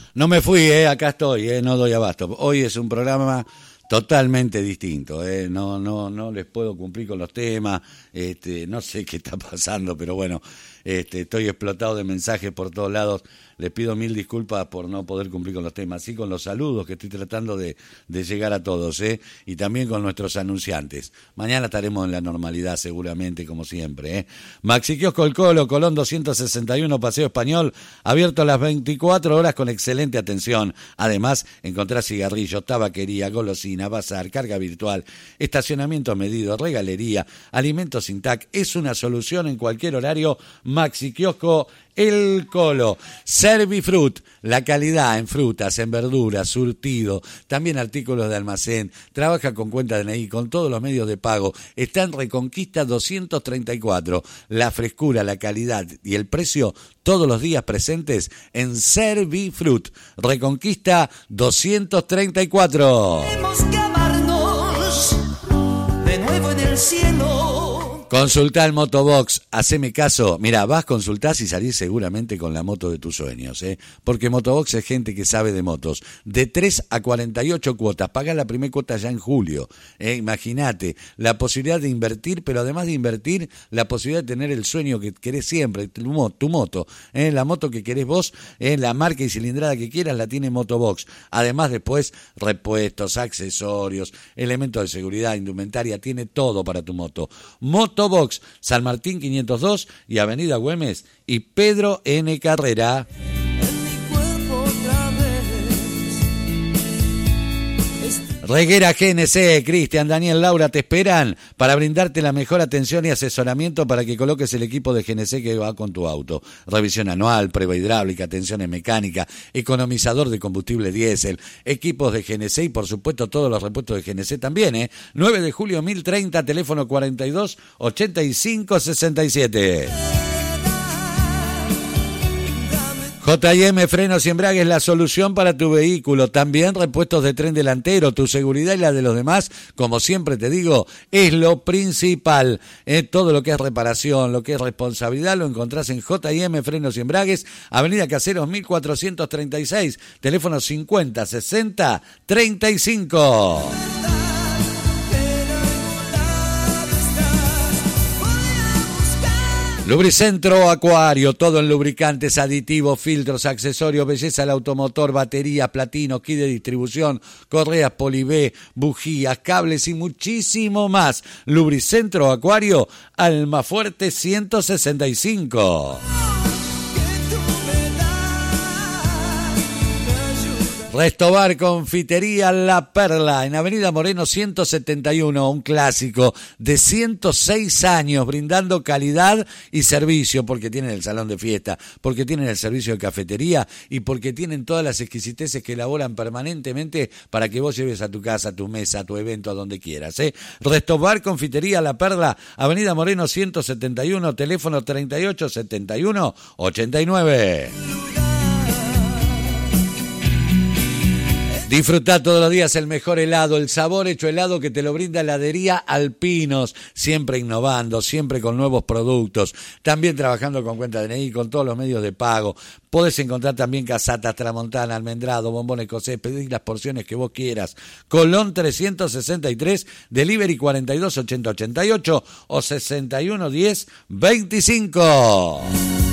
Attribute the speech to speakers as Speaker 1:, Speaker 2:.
Speaker 1: No me fui, acá estoy, no doy abasto. Hoy es un programa totalmente distinto, no les puedo cumplir con los temas, no sé qué está pasando, pero bueno, estoy explotado de mensajes por todos lados. Les pido mil disculpas por no poder cumplir con los temas, sí con los saludos que estoy tratando de llegar a todos, y también con nuestros anunciantes. Mañana estaremos en la normalidad seguramente, como siempre, Maxi Kiosco El Colo, Colón 261, Paseo Español, abierto a las 24 horas con excelente atención. Además, encontrás cigarrillos, tabaquería, golosina, bazar, carga virtual, estacionamiento medido, regalería, alimentos sin TAC. Es una solución en cualquier horario. Maxi Kiosco El Colo. Servifrut, la calidad en frutas, en verduras, surtido, también artículos de almacén. Trabaja con cuenta DNI, con todos los medios de pago. Está en Reconquista 234. La frescura, la calidad y el precio todos los días presentes en Servifrut. Reconquista 234.
Speaker 2: Tenemos que amarnos de nuevo en el cielo.
Speaker 1: Consultá el Motobox, haceme caso. Mira, vas, consultás y salís seguramente con la moto de tus sueños, porque Motobox es gente que sabe de motos. De 3 a 48 cuotas, pagás la primera cuota ya en julio. Imagínate, la posibilidad de invertir, pero además de invertir, la posibilidad de tener el sueño que querés siempre, tu moto, la moto que querés vos, la marca y cilindrada que quieras, la tiene Motobox. Además después, repuestos, accesorios, elementos de seguridad, indumentaria, tiene todo para tu moto. Motobox, San Martín 502 y Avenida Güemes y Pedro N. Carrera. Reguera GNC, Cristian, Daniel, Laura te esperan para brindarte la mejor atención y asesoramiento para que coloques el equipo de GNC que va con tu auto. Revisión anual, prueba hidráulica, atención en mecánica, economizador de combustible diésel, equipos de GNC y por supuesto todos los repuestos de GNC también, 9 de julio 1030, teléfono 42 85 67. J&M Frenos y Embragues, la solución para tu vehículo. También repuestos de tren delantero. Tu seguridad y la de los demás, como siempre te digo, es lo principal. Todo lo que es reparación, lo que es responsabilidad, lo encontrás en J&M Frenos y Embragues, Avenida Caseros 1436, teléfono 50 60 35. Lubricentro Acuario, todo en lubricantes, aditivos, filtros, accesorios, belleza del automotor, baterías, platino, kit de distribución, correas Polibé, bujías, cables y muchísimo más. Lubricentro Acuario, Almafuerte 165. Restobar Confitería La Perla, en Avenida Moreno 171, un clásico de 106 años, brindando calidad y servicio, porque tienen el salón de fiesta, porque tienen el servicio de cafetería y porque tienen todas las exquisiteces que elaboran permanentemente para que vos lleves a tu casa, a tu mesa, a tu evento, a donde quieras. Restobar Confitería La Perla, Avenida Moreno 171, teléfono 3871-89. Disfrutá todos los días el mejor helado, el sabor hecho helado que te lo brinda Heladería Alpinos, siempre innovando, siempre con nuevos productos, también trabajando con cuenta DNI, con todos los medios de pago. Podés encontrar también casatas, tramontana, almendrado, bombones escocés, pedir las porciones que vos quieras. Colón 363, delivery 42 80 88 o 61 10 25.